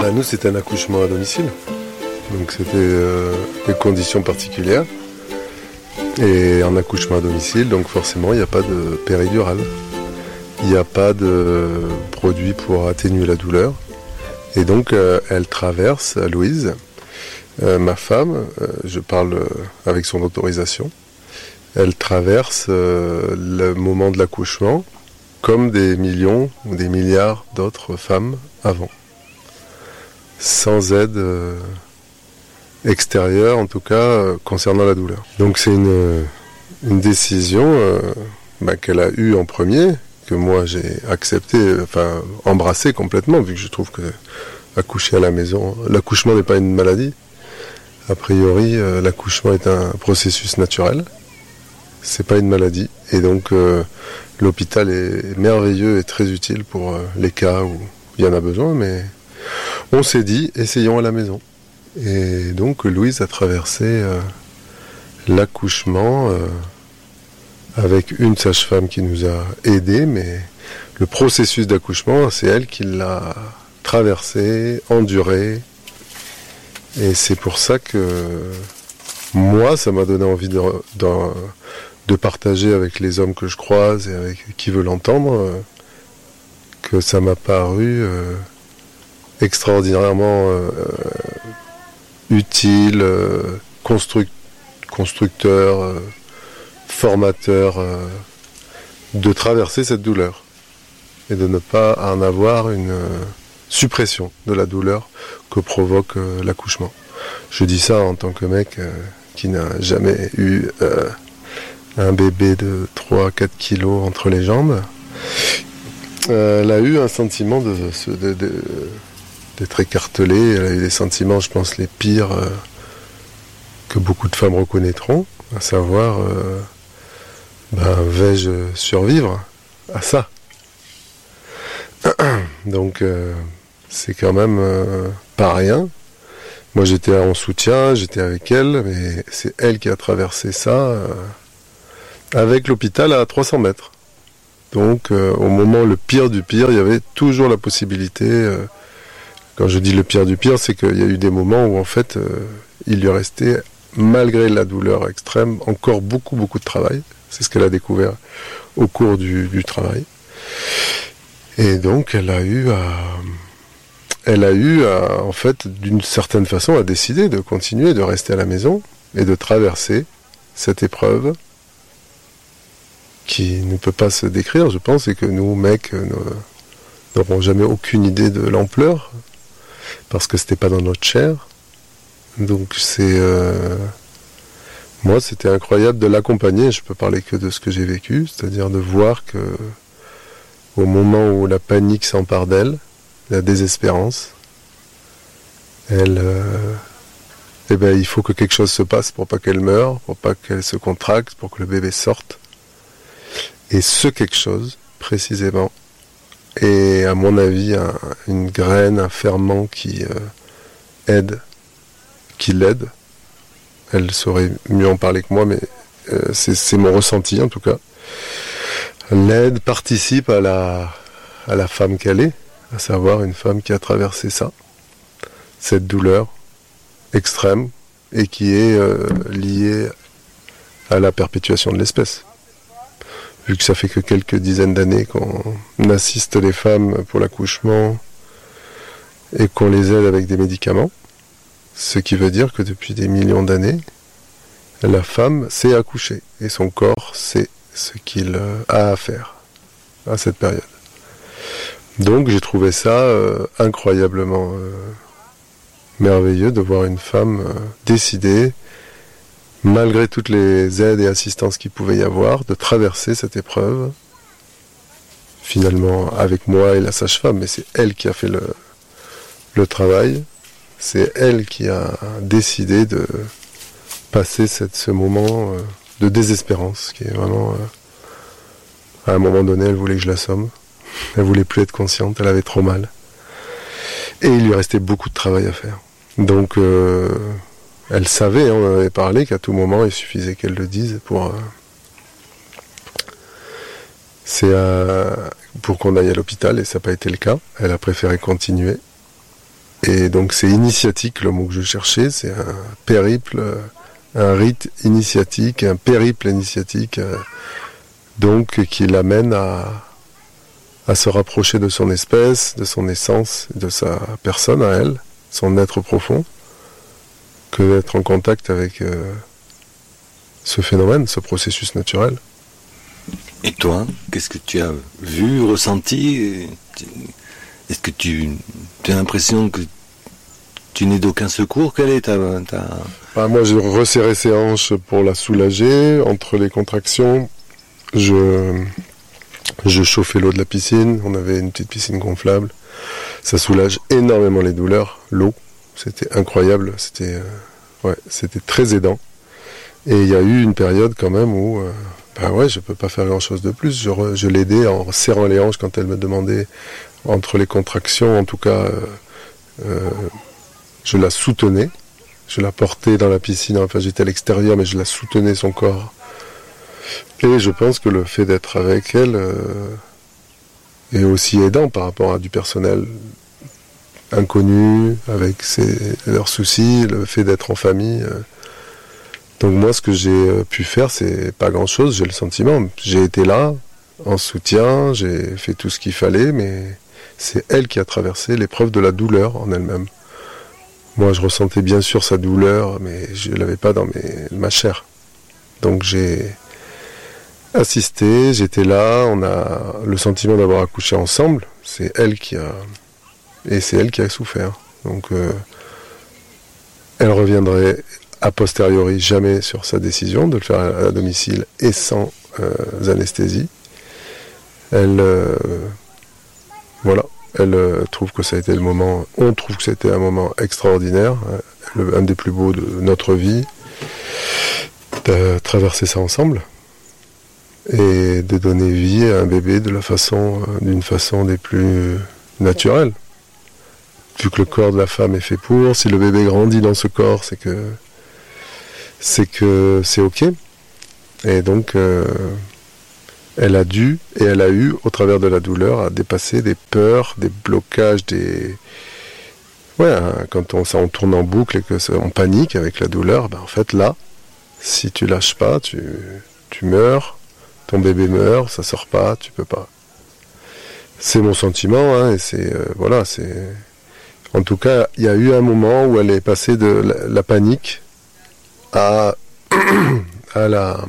Nous, c'était un accouchement à domicile. Donc c'était des conditions particulières. Et un accouchement à domicile, donc forcément, il n'y a pas de péridurale. Il n'y a pas de produit pour atténuer la douleur. Et donc, elle traverse, Louise, ma femme, je parle avec son autorisation, elle traverse le moment de l'accouchement comme des millions ou des milliards d'autres femmes avant. Sans aide extérieure, en tout cas, concernant la douleur. Donc c'est une décision qu'elle a eue en premier, que moi j'ai accepté, embrassé complètement, vu que je trouve que accoucher à la maison, l'accouchement n'est pas une maladie. A priori, l'accouchement est un processus naturel. C'est pas une maladie. Et donc, l'hôpital est merveilleux et très utile pour les cas où il y en a besoin, mais on s'est dit, essayons à la maison. Et donc, Louise a traversé l'accouchement avec une sage-femme qui nous a aidés, mais le processus d'accouchement, c'est elle qui l'a traversé, enduré. Et c'est pour ça que moi, ça m'a donné envie de partager avec les hommes que je croise et avec qui veulent l'entendre, que ça m'a paru extraordinairement utile, constructeur, formateur, de traverser cette douleur et de ne pas en avoir une suppression de la douleur que provoque l'accouchement. Je dis ça en tant que mec qui n'a jamais eu un bébé de 3-4 kilos entre les jambes. Elle a eu un sentiment d'être écartelée. Elle a eu des sentiments, je pense, les pires que beaucoup de femmes reconnaîtront, à savoir, vais-je survivre à ça? Donc, c'est quand même pas rien. Moi, j'étais en soutien, j'étais avec elle, mais c'est elle qui a traversé ça avec l'hôpital à 300 mètres. Donc, au moment le pire du pire, il y avait toujours la possibilité. Quand je dis le pire du pire, c'est qu'il y a eu des moments où, en fait, il lui restait, malgré la douleur extrême, encore beaucoup de travail. C'est ce qu'elle a découvert au cours du travail. Et donc, elle a eu en fait, d'une certaine façon, à décider de continuer, de rester à la maison et de traverser cette épreuve qui ne peut pas se décrire, je pense, et que nous, mecs, n'aurons jamais aucune idée de l'ampleur, parce que c'était pas dans notre chair. Donc moi, c'était incroyable de l'accompagner. Je peux parler que de ce que j'ai vécu, c'est-à-dire de voir que au moment où la panique s'empare d'elle, la désespérance, il faut que quelque chose se passe pour pas qu'elle meure, pour pas qu'elle se contracte, pour que le bébé sorte. Et ce quelque chose, précisément, est à mon avis une graine, un ferment qui l'aide. Elle saurait mieux en parler que moi, mais c'est mon ressenti en tout cas. L'aide participe à la femme qu'elle est, à savoir une femme qui a traversé ça, cette douleur extrême, et qui est liée à la perpétuation de l'espèce. Vu que ça fait que quelques dizaines d'années qu'on assiste les femmes pour l'accouchement et qu'on les aide avec des médicaments, ce qui veut dire que depuis des millions d'années, la femme sait accoucher et son corps sait ce qu'il a à faire à cette période. Donc j'ai trouvé ça incroyablement merveilleux de voir une femme décider, malgré toutes les aides et assistances qu'il pouvait y avoir, de traverser cette épreuve, finalement avec moi et la sage-femme, mais c'est elle qui a fait le travail, c'est elle qui a décidé de passer ce moment de désespérance, qui est vraiment... à un moment donné, elle voulait que je l'assomme, elle voulait plus être consciente, elle avait trop mal. Et il lui restait beaucoup de travail à faire. Donc... elle savait, on en avait parlé, qu'à tout moment, il suffisait qu'elle le dise pour qu'on aille à l'hôpital, et ça n'a pas été le cas. Elle a préféré continuer. Et donc c'est initiatique, le mot que je cherchais, c'est un périple, un rite initiatique, un périple initiatique, donc qui l'amène à se rapprocher de son espèce, de son essence, de sa personne à elle, son être profond, que d'être en contact avec ce phénomène, ce processus naturel. Et toi, qu'est-ce que tu as vu, ressenti? Est-ce que tu as l'impression que tu n'es d'aucun secours? Quelle est ta... Moi, j'ai resserré ses hanches pour la soulager. Entre les contractions, je chauffais l'eau de la piscine. On avait une petite piscine gonflable. Ça soulage énormément les douleurs. L'eau, c'était incroyable. C'était très aidant. Et il y a eu une période quand même où... je peux pas faire grand-chose de plus. Je l'aidais en serrant les hanches quand elle me demandait, entre les contractions, en tout cas, je la soutenais. Je la portais dans la piscine, enfin j'étais à l'extérieur, mais je la soutenais son corps. Et je pense que le fait d'être avec elle est aussi aidant par rapport à du personnel inconnu, avec leurs soucis, le fait d'être en famille. Donc moi, ce que j'ai pu faire, c'est pas grand-chose, j'ai le sentiment. J'ai été là, en soutien, j'ai fait tout ce qu'il fallait, mais c'est elle qui a traversé l'épreuve de la douleur en elle-même. Moi, je ressentais bien sûr sa douleur, mais je l'avais pas dans ma chair. Donc j'ai assisté, j'étais là, on a le sentiment d'avoir accouché ensemble, c'est elle qui a souffert. Donc elle reviendrait a posteriori jamais sur sa décision de le faire à domicile et sans anesthésie. Elle trouve que ça a été on trouve que c'était un moment extraordinaire, un des plus beaux de notre vie, de traverser ça ensemble et de donner vie à un bébé d'une façon des plus naturelles. Vu que le corps de la femme est fait pour, si le bébé grandit dans ce corps, c'est que c'est ok. Et donc elle a eu, au travers de la douleur, à dépasser des peurs, des blocages, quand on tourne en boucle et qu'on panique avec la douleur, en fait là, si tu lâches pas, tu meurs, ton bébé meurt, ça sort pas, tu peux pas. C'est mon sentiment, et c'est en tout cas, il y a eu un moment où elle est passée de la panique à la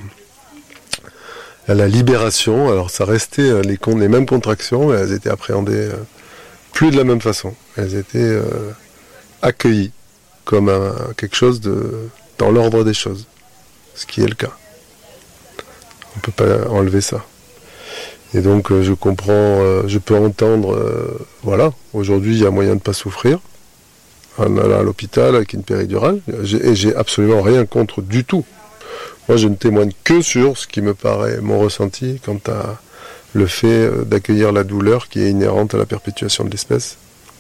libération. Alors ça restait les mêmes contractions, mais elles étaient appréhendées plus de la même façon. Elles étaient accueillies comme quelque chose dans l'ordre des choses, ce qui est le cas. On ne peut pas enlever ça. Et donc je comprends, je peux entendre, aujourd'hui il y a moyen de ne pas souffrir. On est à l'hôpital avec une péridurale, et j'ai absolument rien contre du tout. Moi, je ne témoigne que sur ce qui me paraît mon ressenti quant à le fait d'accueillir la douleur qui est inhérente à la perpétuation de l'espèce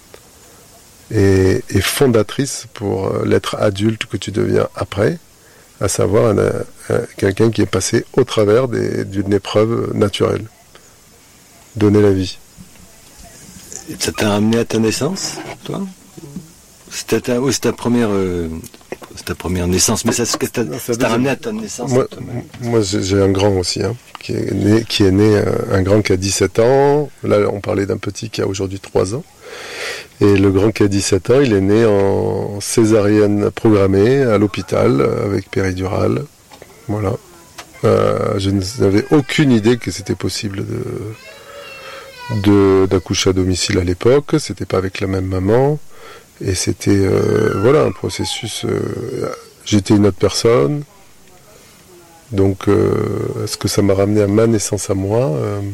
et fondatrice pour l'être adulte que tu deviens après, à savoir quelqu'un qui est passé au travers d'une épreuve naturelle. Donner la vie. Ça t'a amené à ta naissance, toi? C'était ta première naissance, mais ça t'a ramené à ta naissance. Moi j'ai un grand aussi, qui est né, un grand qui a 17 ans. Là, on parlait d'un petit qui a aujourd'hui 3 ans. Et le grand qui a 17 ans, il est né en césarienne programmée à l'hôpital avec péridurale. Voilà. Je n'avais aucune idée que c'était possible d'accoucher à domicile à l'époque. C'était pas avec la même maman. Et c'était un processus. J'étais une autre personne. Donc, est-ce que ça m'a ramené à ma naissance à moi?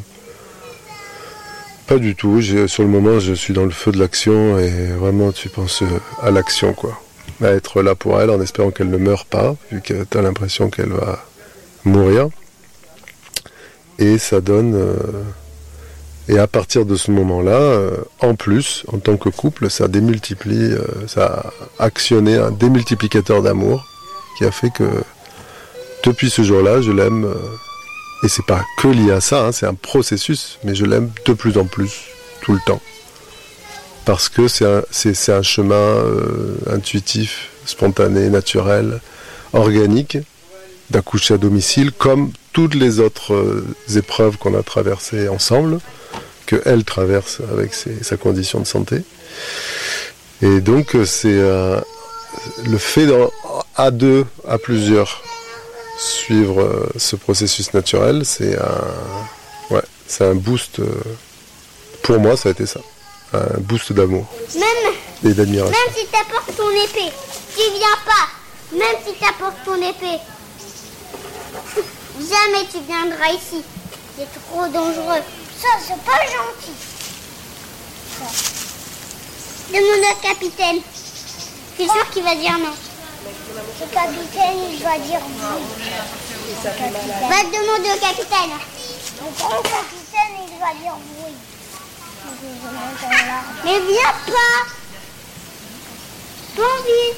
Pas du tout. Sur le moment, je suis dans le feu de l'action et vraiment, tu penses à l'action, quoi. À être là pour elle en espérant qu'elle ne meure pas, vu que tu as l'impression qu'elle va mourir. Et ça donne. Et à partir de ce moment-là, en plus, en tant que couple, ça démultiplie, ça a actionné un démultiplicateur d'amour qui a fait que depuis ce jour-là, je l'aime. Et c'est pas que lié à ça, c'est un processus, mais je l'aime de plus en plus, tout le temps. parce que c'est un chemin intuitif, spontané, naturel, organique, d'accoucher à domicile, comme toutes les autres épreuves qu'on a traversées ensemble, qu'elle traverse avec sa condition de santé. Et donc c'est le fait à deux, à plusieurs, suivre ce processus naturel, c'est un boost. Pour moi, ça a été ça, un boost d'amour et d'admiration. Même si t'apportes ton épée, tu viens pas. Même si t'apportes ton épée, jamais tu viendras ici. C'est trop dangereux. Ça, c'est pas gentil. Ça. Demande au capitaine. Je suis sûre qu'il va dire non. Le capitaine, il va dire oui. Va te demander au capitaine. Le grand capitaine, il va dire oui. Mais viens pas. Pas envie.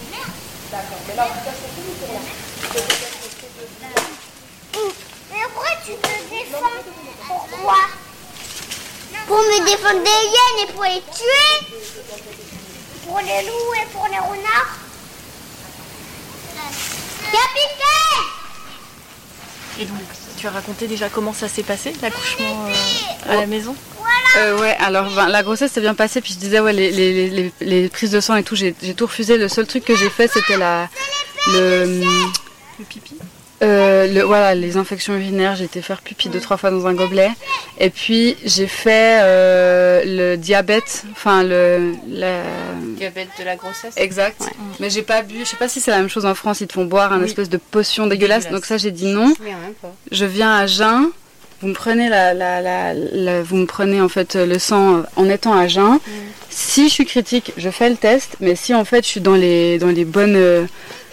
Mais pourquoi tu te défends? Pourquoi? Pour me défendre des hyènes et pour les tuer? Pour les loups et pour les renards? Capitaine! Et donc, tu as raconté déjà comment ça s'est passé, l'accouchement à la maison? Ouais, alors la grossesse s'est bien passée, puis je disais, ouais, les prises de sang et tout, j'ai tout refusé. Le seul truc que j'ai fait, c'était le pipi. Voilà, les infections urinaires, j'ai été faire pipi 2-3 fois dans un gobelet. Et puis j'ai fait le diabète, enfin le diabète de la grossesse. Exact. Ouais. Mais j'ai pas bu, je sais pas si c'est la même chose en France, ils te font boire un espèce de potion dégueulasse. Donc ça j'ai dit non. Je viens à jeun. Vous me prenez vous me prenez en fait le sang en étant à jeun. Si je suis critique, je fais le test, mais si en fait je suis dans les bonnes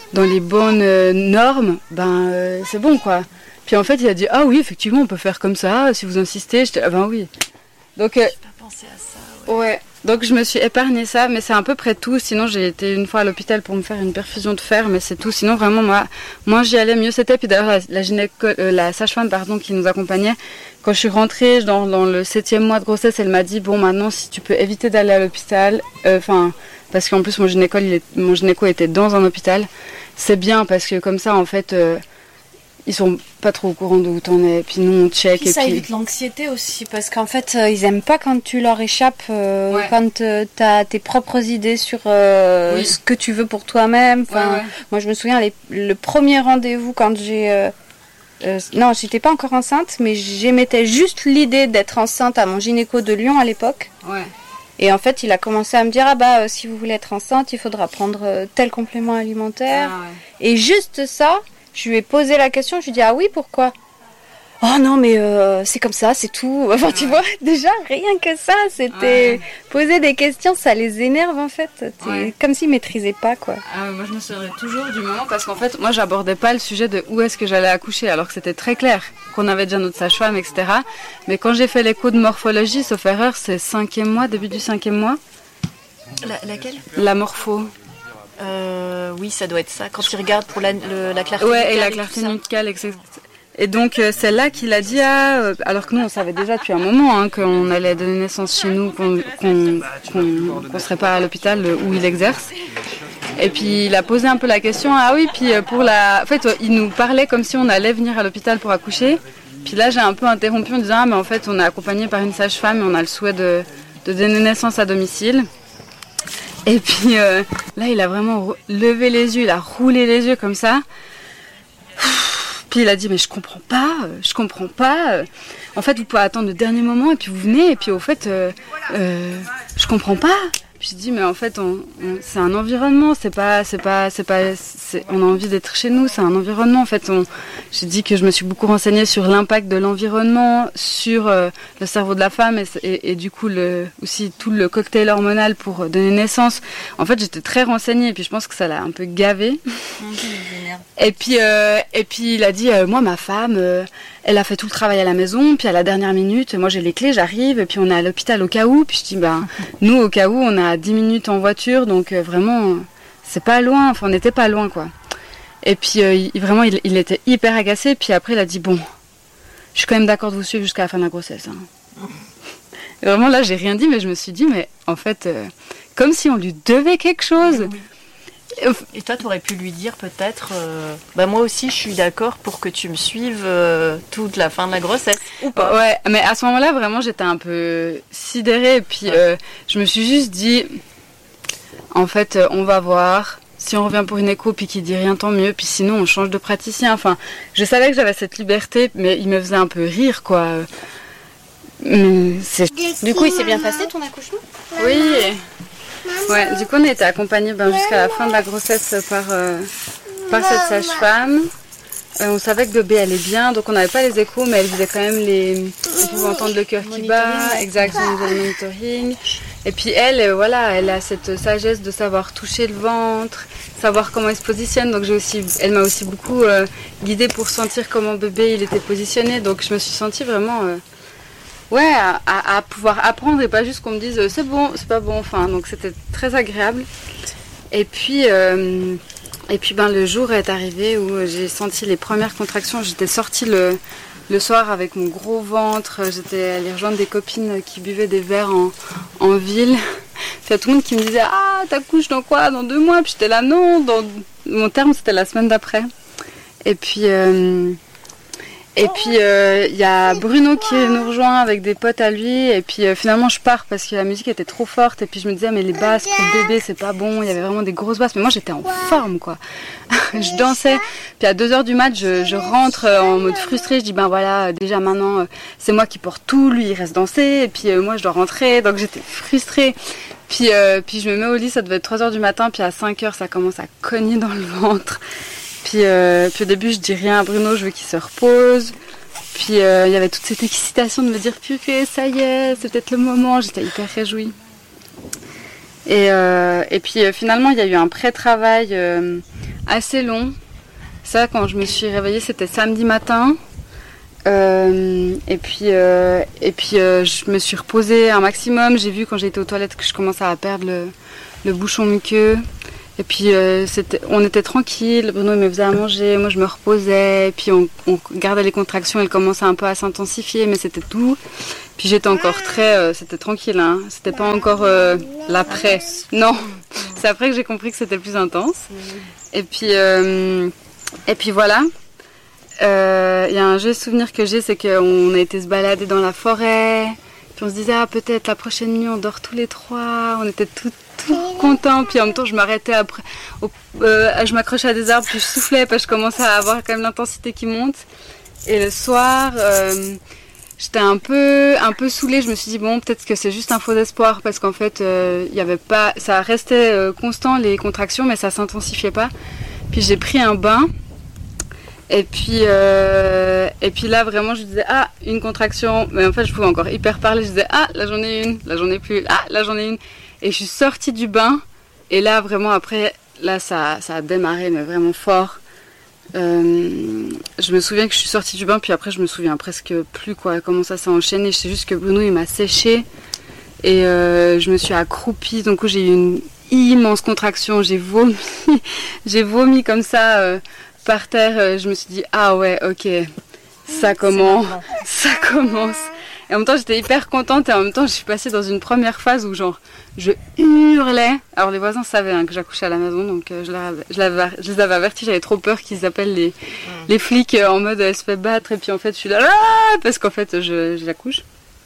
normes, c'est bon quoi. Puis en fait il a dit ah oui effectivement on peut faire comme ça si vous insistez. J'étais ah ben oui. Donc j'ai pas pensé à ça. Ouais. Donc je me suis épargné ça, mais c'est à peu près tout. Sinon j'ai été une fois à l'hôpital pour me faire une perfusion de fer, mais c'est tout. Sinon vraiment moi j'y allais, mieux c'était. Puis d'ailleurs la sage-femme qui nous accompagnait, quand je suis rentrée dans le 7e mois de grossesse, elle m'a dit bon maintenant si tu peux éviter d'aller à l'hôpital, parce qu'en plus mon gynéco était dans un hôpital, c'est bien parce que comme ça en fait ils sont pas trop au courant d'où t'en es, puis nous on check. Et ça évite l'anxiété aussi, parce qu'en fait ils aiment pas quand tu leur échappes, quand t'as tes propres idées sur ce que tu veux pour toi-même. Moi je me souviens le premier rendez-vous quand j'ai non j'étais pas encore enceinte, mais j'émettais juste l'idée d'être enceinte à mon gynéco de Lyon à l'époque. Et en fait il a commencé à me dire si vous voulez être enceinte il faudra prendre tel complément alimentaire. Et juste ça, je lui ai posé la question, je lui ai dit ah oui pourquoi? Oh non mais c'est comme ça, c'est tout. Enfin tu vois, déjà rien que ça, c'était poser des questions, ça les énerve en fait. Comme s'ils maîtrisaient pas quoi. Moi je me souviendrai toujours du moment parce qu'en fait moi j'abordais pas le sujet de où est-ce que j'allais accoucher alors que c'était très clair qu'on avait déjà notre sage-femme etc. Mais quand j'ai fait l'écho de morphologie, sauf erreur, c'est 5e mois, début du 5e mois. Laquelle? La morpho. Oui, ça doit être ça. Quand il regarde pour la clarté nucale. Ouais, et la clarté nucale, etc. Et donc, c'est là qu'il a dit, alors que nous, on savait déjà depuis un moment qu'on allait donner naissance chez nous, qu'on serait pas à l'hôpital où il exerce. Et puis, il a posé un peu la question, puis en fait, il nous parlait comme si on allait venir à l'hôpital pour accoucher. Puis là, j'ai un peu interrompu en disant, mais en fait, on est accompagné par une sage-femme et on a le souhait de donner naissance à domicile. Et puis là, il a vraiment levé les yeux, il a roulé les yeux comme ça. Puis il a dit, mais je comprends pas. En fait, vous pouvez attendre le dernier moment et puis vous venez. Et puis au fait, je comprends pas. Puis je dis, mais en fait, c'est un environnement, on a envie d'être chez nous, c'est un environnement. En fait, j'ai dit que je me suis beaucoup renseignée sur l'impact de l'environnement, sur le cerveau de la femme et du coup aussi tout le cocktail hormonal pour donner naissance. En fait, j'étais très renseignée et puis je pense que ça l'a un peu gavé. Et puis il a dit, moi, ma femme, elle a fait tout le travail à la maison, puis à la dernière minute, moi j'ai les clés, j'arrive, et puis on est à l'hôpital au cas où. Puis je dis, nous au cas où, on a 10 minutes en voiture, donc vraiment, c'est pas loin, on n'était pas loin quoi. Et puis il était hyper agacé, puis après il a dit, bon, je suis quand même d'accord de vous suivre jusqu'à la fin de la grossesse. Et vraiment là, j'ai rien dit, mais je me suis dit, mais en fait, comme si on lui devait quelque chose. Oui. Et toi, tu aurais pu lui dire peut-être, moi aussi, je suis d'accord pour que tu me suives toute la fin de la grossesse, ou pas. Ouais, mais à ce moment-là, vraiment, j'étais un peu sidérée. Et puis, je me suis juste dit, en fait, on va voir. Si on revient pour une écho, puis qu'il dit rien, tant mieux. Puis sinon, on change de praticien. Enfin, je savais que j'avais cette liberté, mais il me faisait un peu rire, quoi. Du coup, il s'est bien passé ton accouchement ? Oui. Ouais, du coup, on a été accompagnés jusqu'à la fin de la grossesse par cette sage-femme. On savait que bébé allait bien, donc on n'avait pas les échos, mais elle faisait quand même on pouvait entendre le cœur qui bat, exactement, le monitoring. Et puis elle a cette sagesse de savoir toucher le ventre, savoir comment il se positionne. Donc elle m'a aussi beaucoup guidée pour sentir comment bébé il était positionné. Donc je me suis sentie vraiment à pouvoir apprendre et pas juste qu'on me dise c'est bon, c'est pas bon. Enfin, donc c'était très agréable. Et puis le jour est arrivé où j'ai senti les premières contractions. J'étais sortie le soir avec mon gros ventre. J'étais allée rejoindre des copines qui buvaient des verres en ville. Puis il y a tout le monde qui me disait ah, t'accouches dans quoi? Dans 2 mois? Puis j'étais là non, mon terme c'était la semaine d'après. Et puis il y a Bruno qui nous rejoint avec des potes à lui. Et puis finalement je pars parce que la musique était trop forte. Et puis je me disais mais les basses pour le bébé c'est pas bon. Il y avait vraiment des grosses basses. Mais moi j'étais en forme quoi. Je dansais. Puis à 2h du mat je rentre en mode frustrée. Je dis ben voilà déjà maintenant c'est moi qui porte tout. Lui il reste danser. Et puis moi je dois rentrer. Donc j'étais frustrée. Puis je me mets au lit. Ça devait être 3h du matin. Puis à 5h ça commence à cogner dans le ventre. Puis au début, je dis rien à Bruno, je veux qu'il se repose. Puis il y avait toute cette excitation de me dire purée, ça y est, c'est peut-être le moment. J'étais hyper réjouie. Et puis finalement, il y a eu un pré-travail assez long. Ça, quand je me suis réveillée, c'était samedi matin. Et puis je me suis reposée un maximum. J'ai vu quand j'étais aux toilettes que je commençais à perdre le bouchon muqueux. Et puis on était tranquille, Bruno il me faisait à manger, moi je me reposais, et puis on gardait les contractions, elles commençaient un peu à s'intensifier, mais c'était tout. Puis j'étais encore c'était tranquille, hein. C'était pas encore l'après. Non, c'est après que j'ai compris que c'était plus intense. Et puis voilà. Il y a un jeu souvenir que j'ai, c'est qu'on a été se balader dans la forêt, puis on se disait peut-être la prochaine nuit on dort tous les 3, on était tout contents, puis en même temps je m'arrêtais après, je m'accrochais à des arbres, puis je soufflais parce que je commençais à avoir quand même l'intensité qui monte. Et le soir, j'étais un peu saoulée, je me suis dit bon peut-être que c'est juste un faux espoir parce qu'en fait il y avait pas, ça restait constant les contractions mais ça s'intensifiait pas. Puis j'ai pris un bain. Et puis là vraiment je disais une contraction, mais en fait je pouvais encore hyper parler, je disais là j'en ai une, là j'en ai plus, là j'en ai une, et je suis sortie du bain et là vraiment après là ça a démarré mais vraiment fort. Je me souviens que je suis sortie du bain puis après je me souviens presque plus quoi comment ça s'est enchaîné. Je sais juste que Bruno il m'a séché et je me suis accroupie, donc j'ai eu une immense contraction, j'ai vomi comme ça. Par terre, je me suis dit ouais, ok, ça commence. Et en même temps, j'étais hyper contente et en même temps, je suis passée dans une première phase où genre, je hurlais. Alors les voisins savaient que j'accouchais à la maison, donc je les avais avertis. J'avais trop peur qu'ils appellent les flics en mode elle se fait battre et puis en fait, je suis là parce qu'en fait, j'accouche.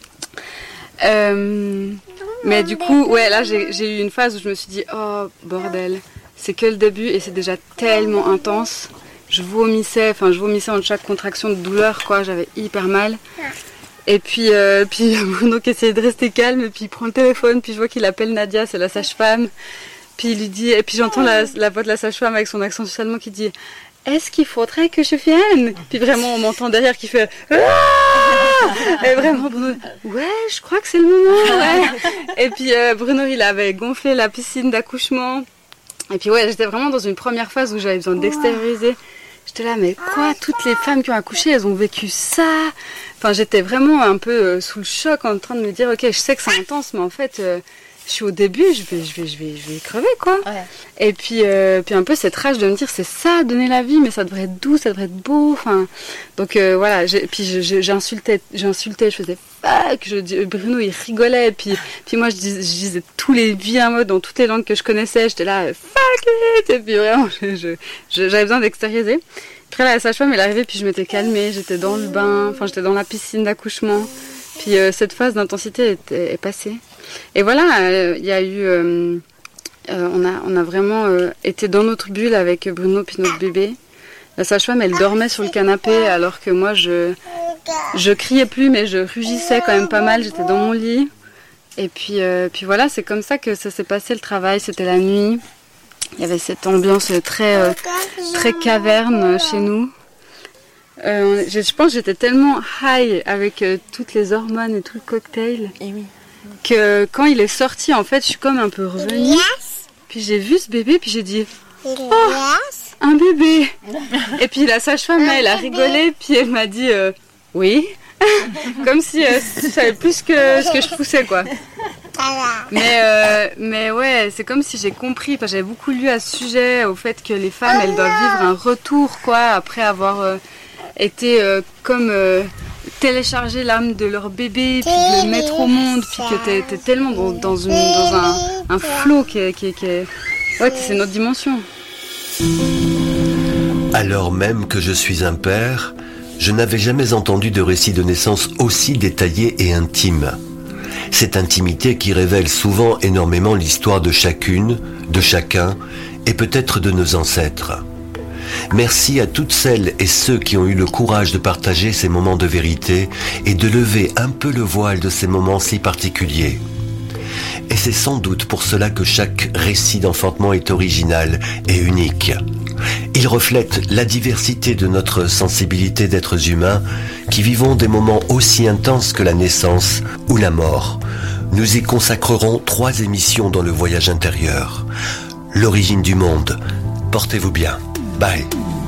Mais du coup, là, j'ai eu une phase où je me suis dit oh bordel, c'est que le début et c'est déjà tellement intense. Je vomissais en chaque contraction de douleur, quoi. J'avais hyper mal. Et puis Bruno qui essayait de rester calme, et puis il prend le téléphone, puis je vois qu'il appelle Nadia, c'est la sage-femme. Puis il lui dit, et puis j'entends la voix de la sage-femme avec son accent allemand qui dit est-ce qu'il faudrait que je vienne? Puis vraiment on m'entend derrière qui fait et vraiment Bruno ouais je crois que c'est le moment ouais. Et puis Bruno il avait gonflé la piscine d'accouchement. Et puis j'étais vraiment dans une première phase où j'avais besoin d'extérioriser. J'étais là, mais quoi, toutes les femmes qui ont accouché, elles ont vécu ça. Enfin, j'étais vraiment un peu sous le choc en train de me dire, ok, je sais que c'est intense, mais en fait, je suis au début, je vais crever, quoi. Ouais. Et puis un peu cette rage de me dire, c'est ça, donner la vie, mais ça devrait être doux, ça devrait être beau. Enfin, donc voilà. J'insultais, je faisais fuck. Bruno, il rigolait. Et puis moi, je disais tous les vilains mots dans toutes les langues que je connaissais. J'étais là, fuck it. Et puis vraiment, j'avais besoin d'extérioriser. Après, la sage-femme est arrivée, puis je m'étais calmée. J'étais dans le bain, enfin, j'étais dans la piscine d'accouchement. Puis cette phase d'intensité est passée. Et voilà, il y a eu, on a vraiment été dans notre bulle avec Bruno puis notre bébé. La sage-femme, elle dormait sur le canapé alors que moi, je criais plus, mais je rugissais quand même pas mal. J'étais dans mon lit. Et puis voilà, c'est comme ça que ça s'est passé le travail. C'était la nuit. Il y avait cette ambiance très caverne chez nous. Je pense que j'étais tellement high avec toutes les hormones et tout le cocktail. Et oui. Que quand il est sorti, en fait, je suis comme un peu revenue. Yes. Puis j'ai vu ce bébé, puis j'ai dit oh, un bébé. Et puis la sage-femme, là, elle a rigolé, puis elle m'a dit oui. Comme si je savais plus que ce que je poussais, quoi. Mais ouais, c'est comme si j'ai compris, parce que j'avais beaucoup lu à ce sujet, au fait que les femmes, elles doivent vivre un retour, quoi, après avoir été télécharger l'âme de leur bébé, puis de le mettre au monde, puis que t'es tellement dans un flow qui est... Ouais, c'est notre dimension. Alors même que je suis un père, je n'avais jamais entendu de récit de naissance aussi détaillé et intime. Cette intimité qui révèle souvent énormément l'histoire de chacune, de chacun, et peut-être de nos ancêtres. Merci à toutes celles et ceux qui ont eu le courage de partager ces moments de vérité et de lever un peu le voile de ces moments si particuliers. Et c'est sans doute pour cela que chaque récit d'enfantement est original et unique. Il reflète la diversité de notre sensibilité d'êtres humains qui vivons des moments aussi intenses que la naissance ou la mort. Nous y consacrerons 3 émissions dans le voyage intérieur. L'origine du monde. Portez-vous bien. Bye.